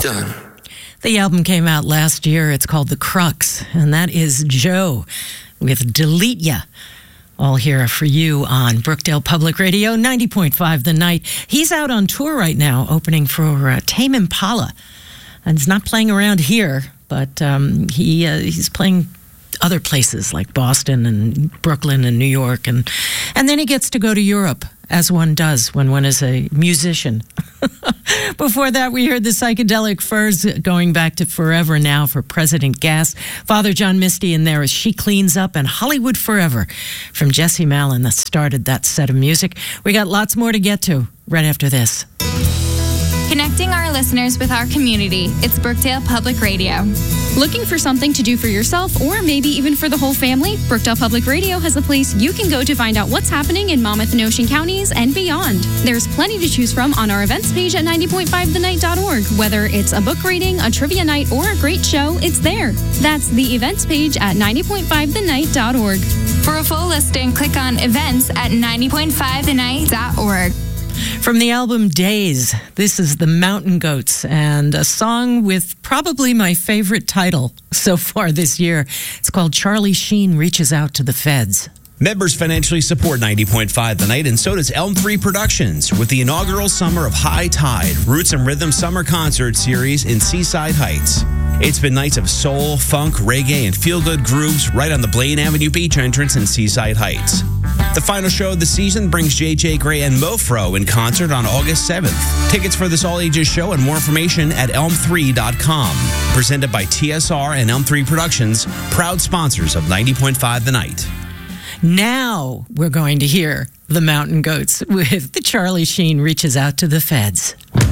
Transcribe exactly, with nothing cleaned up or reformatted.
done. The album came out last year. It's called The Crux, and that is Joe with Delete Ya. All here for you on Brookdale Public Radio, ninety point five The Night. He's out on tour right now, opening for uh, Tame Impala. And he's not playing around here, but um, he uh, he's playing other places like Boston and Brooklyn and New York. And, and then he gets to go to Europe, as one does when one is a musician. Before that, we heard the Psychedelic Furs going back to Forever Now for President Gas. Father John Misty in there as She Cleans Up, and Hollywood Forever from Jesse Malin that started that set of music. We got lots more to get to right after this. Connecting our listeners with our community. It's Brookdale Public Radio. Looking for something to do for yourself or maybe even for the whole family? Brookdale Public Radio has a place you can go to find out what's happening in Monmouth and Ocean counties and beyond. There's plenty to choose from on our events page at ninety point five the night dot org. Whether it's a book reading, a trivia night, or a great show, it's there. That's the events page at ninety point five the night dot org. For a full listing, click on events at ninety point five the night dot org. From the album Days, this is the Mountain Goats, and a song with probably my favorite title so far this year. It's called Charlie Sheen Reaches Out to the Feds. Members financially support ninety point five The Night, and so does Elm three Productions with the inaugural Summer of High Tide Roots and Rhythm Summer Concert Series in Seaside Heights. It's been nights of soul, funk, reggae, and feel-good grooves right on the Blaine Avenue Beach entrance in Seaside Heights. The final show of the season brings J J Gray and Mofro in concert on August seventh. Tickets for this all-ages show and more information at elm three dot com. Presented by T S R and Elm three Productions, proud sponsors of ninety point five The Night. Now we're going to hear the Mountain Goats with the Charlie Sheen Reaches Out to the Feds.